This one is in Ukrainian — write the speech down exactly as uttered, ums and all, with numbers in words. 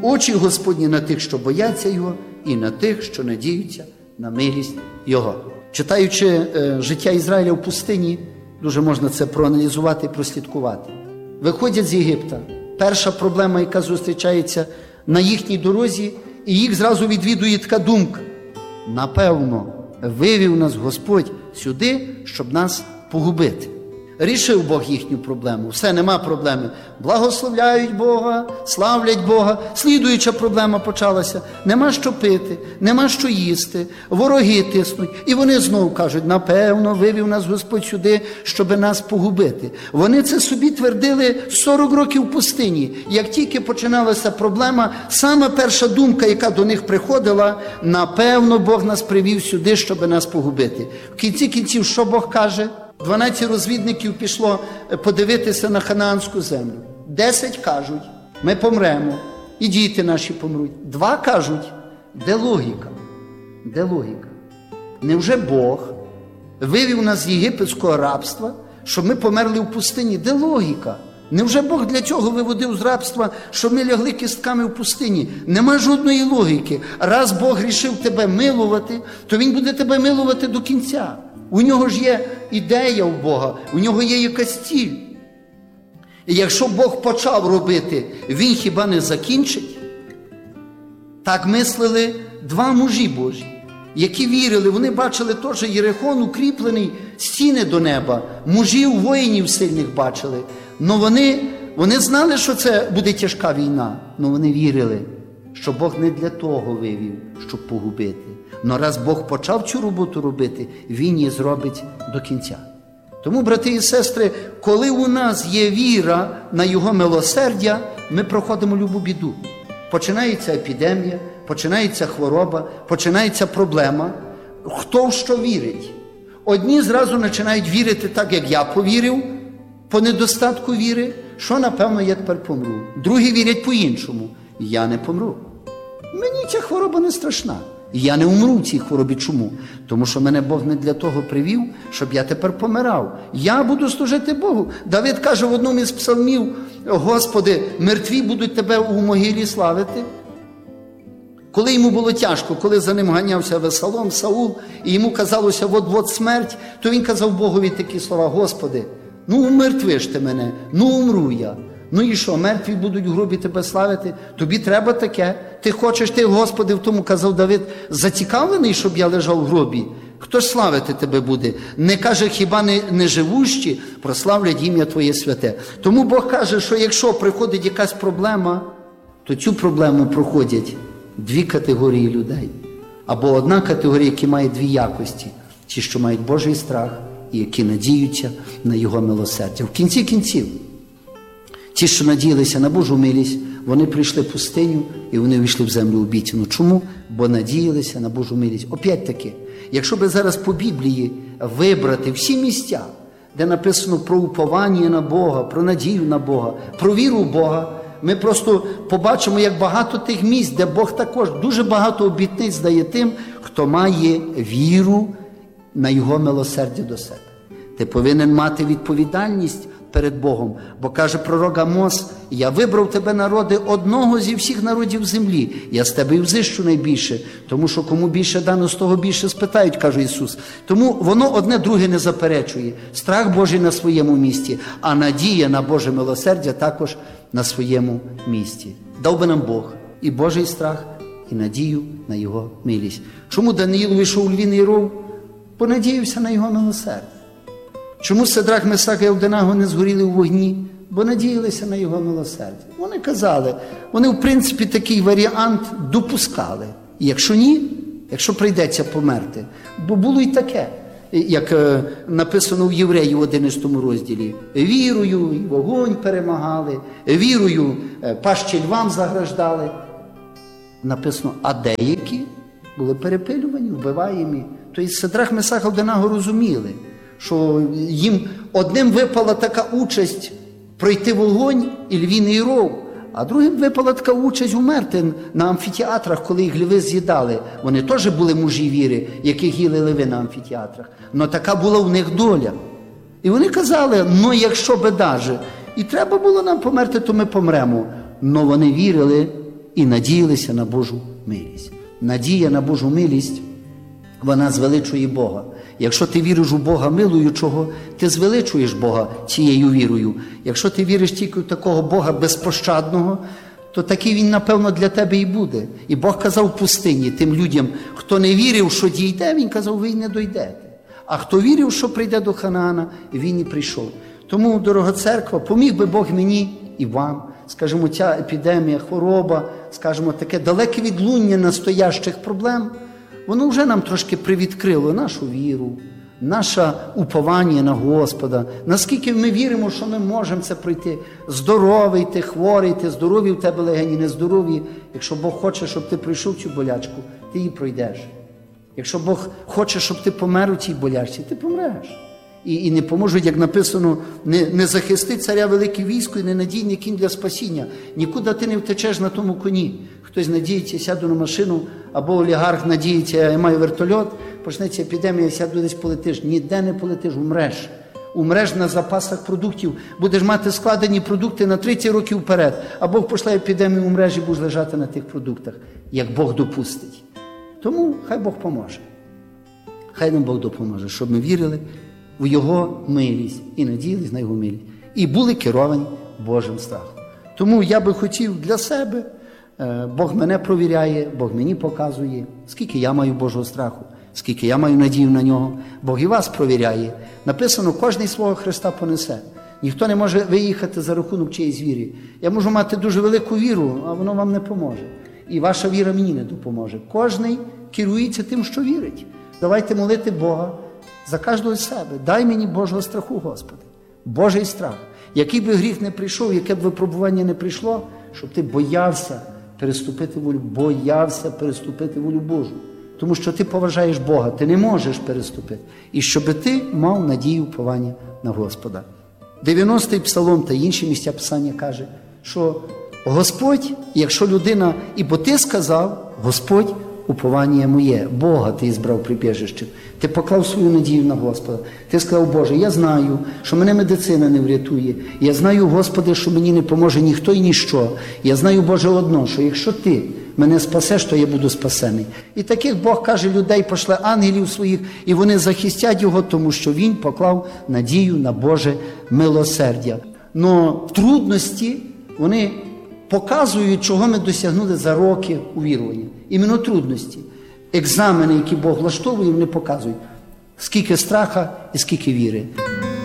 очі Господні на тих, що бояться Його, і на тих, що надіються на милість Його. Читаючи е, життя Ізраїля в пустині, дуже можна це проаналізувати і прослідкувати. Виходять з Єгипта. Перша проблема, яка зустрічається на їхній дорозі, і їх зразу відвідує така думка. Напевно, вивів нас Господь сюди, щоб нас погубити. Рішив Бог їхню проблему. Все, нема проблеми. Благословляють Бога, славлять Бога. Слідуюча проблема почалася. Нема що пити, нема що їсти, вороги тиснуть. І вони знову кажуть, напевно, вивів нас Господь сюди, щоб нас погубити. Вони це собі твердили сорок років в пустині. Як тільки починалася проблема, саме перша думка, яка до них приходила, напевно, Бог нас привів сюди, щоб нас погубити. В кінці кінців, що Бог каже? Дванадцять розвідників пішло подивитися на ханаанську землю. Десять кажуть, ми помремо, і діти наші помруть. Два кажуть, де логіка? Де логіка? Невже Бог вивів нас з єгипетського рабства, щоб ми померли в пустині? Де логіка? Невже Бог для цього виводив з рабства, щоб ми лягли кістками в пустині? Нема жодної логіки. Раз Бог рішив тебе милувати, то Він буде тебе милувати до кінця. У нього ж є ідея у Бога, у нього є якась ціль. І якщо Бог почав робити, Він хіба не закінчить? Так мислили два мужі Божі, які вірили, вони бачили теж Єрихон укріплений, стіни до неба, мужів, воїнів сильних бачили. Но вони, вони знали, що це буде тяжка війна, але вони вірили, що Бог не для того вивів, щоб погубити. Но раз Бог почав цю роботу робити, Він її зробить до кінця. Тому, брати і сестри, коли у нас є віра на Його милосердя, ми проходимо любу біду. Починається епідемія, починається хвороба, починається проблема. Хто в що вірить? Одні зразу починають вірити так, як я повірив, по недостатку віри, що, напевно, я тепер помру. Другі вірять по-іншому. Я не помру. Мені ця хвороба не страшна. Я не умру в цій хворобі. Чому? Тому що мене Бог не для того привів, щоб я тепер помирав. Я буду служити Богу. Давид каже в одному із псалмів, Господи, мертві будуть тебе у могилі славити. Коли йому було тяжко, коли за ним ганявся Авесалом, Саул, і йому казалося, от-от смерть, то він казав Богові такі слова, Господи, ну умертвиш ти мене, ну умру я. Ну і що, мертві будуть в гробі тебе славити? Тобі треба таке. Ти хочеш, ти, Господи, в тому казав Давид, зацікавлений, щоб я лежав в гробі? Хто ж славити тебе буде? Не каже, хіба не, не живущі прославлять ім'я Твоє святе. Тому Бог каже, що якщо приходить якась проблема, то цю проблему проходять дві категорії людей. Або одна категорія, яка має дві якості. Ті, що мають Божий страх, і які надіються на Його милосердя. В кінці кінців, ті, що надіялися на Божу милість, вони прийшли в пустиню і вони війшли в землю обіцяну. Чому? Бо надіялися на Божу милість. Опять-таки, якщо би зараз по Біблії вибрати всі місця, де написано про уповання на Бога, про надію на Бога, про віру в Бога, ми просто побачимо, як багато тих місць, де Бог також дуже багато обітниць дає тим, хто має віру на Його милосердя до себе. Ти повинен мати відповідальність перед Богом, бо каже пророк Амос, я вибрав тебе, народи, одного зі всіх народів землі, я з тебе і взищу найбільше, тому що кому більше дано, з того більше спитають, каже Ісус. Тому воно одне друге не заперечує. Страх Божий на своєму місці, а надія на Боже милосердя також на своєму місці. Дав би нам Бог і Божий страх, і надію на Його милість. Чому Даниїл вийшов у львіний ров? Понадіявся на Його милосердя. Чому Сидрах, Месах і Авденаго не згоріли у вогні? Бо надіялися на Його милосердя. Вони казали, вони в принципі такий варіант допускали. І якщо ні, якщо прийдеться померти, бо було й таке, як е, написано в Євреїв в одинадцятому розділі. Вірою і вогонь перемагали, вірою е, пащі львам заграждали. Написано, а деякі були перепилювані, вбиваємі. Тобто Сидрах, Месах і Авденаго розуміли, що їм одним випала така участь пройти вогонь і львіний ров, а другим випала така участь умерти на амфітеатрах, коли їх льви з'їдали. Вони теж були мужі віри, яких їли льви на амфітеатрах. Но така була в них доля. І вони казали, ну якщо би даже і треба було нам померти, то ми помремо. Но вони вірили і надіялися на Божу милість. Надія на Божу милість, вона звеличує Бога. Якщо ти віриш у Бога милуючого, ти звеличуєш Бога цією вірою. Якщо ти віриш тільки в такого Бога безпощадного, то такий він, напевно, для тебе і буде. І Бог казав в пустині тим людям, хто не вірив, що дійде, він казав, ви й не дойдете. А хто вірив, що прийде до Ханаана, він і прийшов. Тому, дорога церква, поміг би Бог мені і вам. Скажімо, ця епідемія, хвороба, скажімо, таке далеке відлуння настоящих проблем, воно вже нам трошки привідкрило нашу віру, наше уповання на Господа. Наскільки ми віримо, що ми можемо це пройти. Здоровий ти, хворий ти, здорові в тебе легені, нездорові. Якщо Бог хоче, щоб ти пройшов цю болячку, ти її пройдеш. Якщо Бог хоче, щоб ти помер у цій болячці, ти помреш. І, і не поможуть, як написано, не, не захисти царя велике військо і ненадійний кінь для спасіння. Нікуди ти не втечеш на тому коні. Хтось надіється, сяду на машину, або олігарх надіється, я маю вертольот, почнеться епідемія, сяду десь полетиш. Ніде не полетиш, умреш. Умреш на запасах продуктів, будеш мати складені продукти на тридцять років вперед. А Бог пошле епідемію, умреш і будеш лежати на тих продуктах, як Бог допустить. Тому хай Бог поможе. Хай нам Бог допоможе, щоб ми вірили в Його милість і надіялись на Його милість. І були керовані Божим страхом. Тому я би хотів для себе, Бог мене провіряє, Бог мені показує, скільки я маю Божого страху, скільки я маю надію на Нього. Бог і вас провіряє. Написано, кожний свого Христа понесе. Ніхто не може виїхати за рахунок чиєїсь віри. Я можу мати дуже велику віру, а воно вам не поможе. І ваша віра мені не допоможе. Кожний керується тим, що вірить. Давайте молити Бога за кожного з себе. Дай мені Божого страху, Господи. Божий страх. Який би гріх не прийшов, яке б випробування не прийшло, щоб ти боявся переступити волю, боявся переступити волю Божу. Тому що ти поважаєш Бога, ти не можеш переступити. І щоб ти мав надію уповання на Господа. дев'яностий псалом та інші місця Писання каже, що Господь, якщо людина, і бо ти сказав, Господь, уповання моє, Бога ти збрав прибіжищем. Ти поклав свою надію на Господа. Ти сказав, Боже, я знаю, що мене медицина не врятує. Я знаю, Господи, що мені не поможе ніхто і ніщо. Я знаю, Боже, одно, що якщо ти мене спасеш, то я буду спасений. І таких Бог каже, людей пошле ангелів своїх, і вони захистять його, тому що він поклав надію на Боже милосердя. Но трудності, вони показують, чого ми досягнули за роки увірування. Іменно трудності. Екзамени, які Бог влаштовує, вони показують, скільки страха і скільки віри.